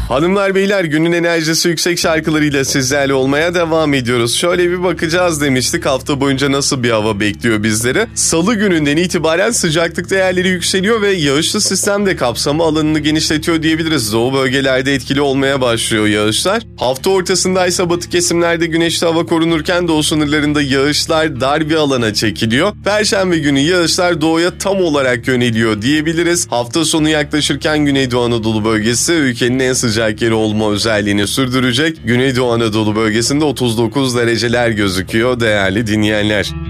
Hanımlar beyler, günün enerjisi yüksek şarkılarıyla sizlerle olmaya devam ediyoruz. Şöyle bir bakacağız demiştik, hafta boyunca nasıl bir hava bekliyor bizleri. Salı gününden itibaren sıcaklık değerleri yükseliyor ve yağışlı sistem de kapsama alanını genişletiyor diyebiliriz. Doğu bölgelerde etkili olmaya başlıyor yağışlar. Hafta ortasındaysa batı kesimlerde güneşli hava korunurken doğu sınırlarında yağışlar dar bir alana çekiliyor. Perşembe günü yağışlar doğuya tam olarak yöneliyor diyebiliriz. Hafta sonu yaklaşırken Güneydoğu Anadolu bölgesi ülkenin en sıcak yeri olma özelliğini sürdürecek. Güneydoğu Anadolu bölgesinde 39 dereceler gözüküyor değerli dinleyenler.